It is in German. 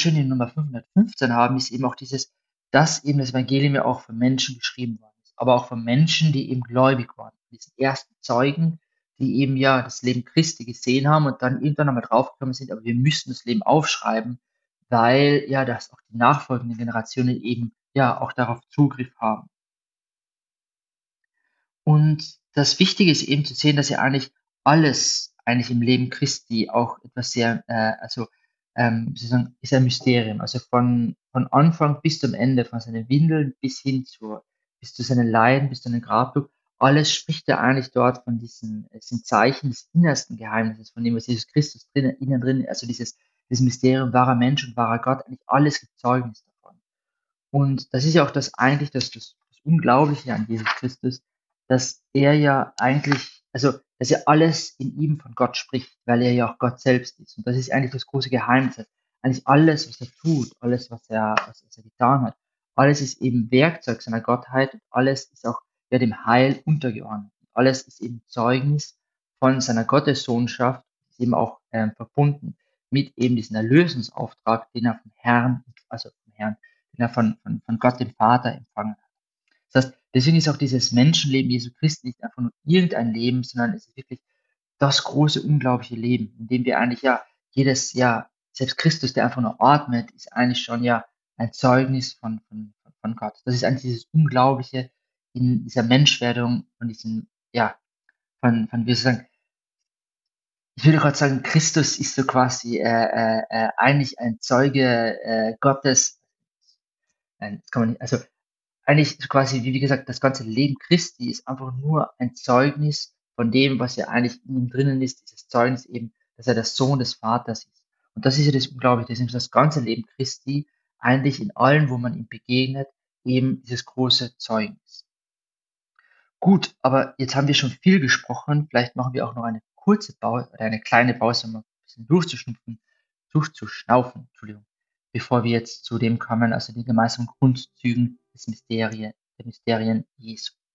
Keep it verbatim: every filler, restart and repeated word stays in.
schön in Nummer fünfhundertfünfzehn haben, ist eben auch dieses, dass eben das Evangelium ja auch für Menschen geschrieben worden ist, aber auch für Menschen, die eben gläubig waren, diesen ersten Zeugen, die eben ja das Leben Christi gesehen haben und dann irgendwann einmal draufgekommen sind, aber wir müssen das Leben aufschreiben, weil ja das auch die nachfolgenden Generationen eben ja auch darauf Zugriff haben. Und das Wichtige ist eben zu sehen, dass ja eigentlich alles eigentlich im Leben Christi auch etwas sehr, äh, also ähm, wie soll ich sagen, ist ein Mysterium. Also von, von Anfang bis zum Ende, von seinen Windeln bis hin zu, bis zu seinen Leiden, bis zu seinem Grabtuch, alles spricht ja eigentlich dort von diesen, es sind Zeichen des innersten Geheimnisses, von dem, was Jesus Christus drinnen, innen drin, also dieses, dieses Mysterium wahrer Mensch und wahrer Gott, eigentlich alles gibt Zeugnis davon. Und das ist ja auch das eigentlich das, das, das Unglaubliche an Jesus Christus, dass er ja eigentlich, also dass er alles in ihm von Gott spricht, weil er ja auch Gott selbst ist. Und das ist eigentlich das große Geheimnis. Eigentlich alles, was er tut, alles, was er, was, was er getan hat, alles ist eben Werkzeug seiner Gottheit und alles ist auch ja dem Heil untergeordnet. Alles ist eben Zeugnis von seiner Gottessohnschaft, ist eben auch ähm, verbunden mit eben diesem Erlösungsauftrag, den er vom Herrn, also vom Herrn, den er von, von, von Gott dem Vater empfangen hat. Das heißt, deswegen ist auch dieses Menschenleben Jesu Christi nicht einfach nur irgendein Leben, sondern es ist wirklich das große, unglaubliche Leben, in dem wir eigentlich ja jedes Jahr, selbst Christus, der einfach nur atmet, ist eigentlich schon ja ein Zeugnis von, von, von von Gott. Das ist eigentlich dieses Unglaubliche in dieser Menschwerdung, von diesem, ja, von, von, wie soll ich sagen, ich würde gerade sagen, Christus ist so quasi äh, äh, äh, eigentlich ein Zeuge äh, Gottes. Nein, das kann man nicht, also eigentlich ist quasi, wie wie gesagt, das ganze Leben Christi ist einfach nur ein Zeugnis von dem, was ja eigentlich in ihm drinnen ist, dieses Zeugnis eben, dass er der Sohn des Vaters ist. Und das ist ja das Unglaubliche, deswegen ist das ganze Leben Christi eigentlich in allen, wo man ihm begegnet, eben dieses große Zeugnis. Gut, aber jetzt haben wir schon viel gesprochen. Vielleicht machen wir auch noch eine kurze Pause oder eine kleine Pause, um ein bisschen durchzuschnupfen, durchzuschnaufen, Entschuldigung, bevor wir jetzt zu dem kommen, also den gemeinsamen Grundzügen des Mysterien, der Mysterien Jesu.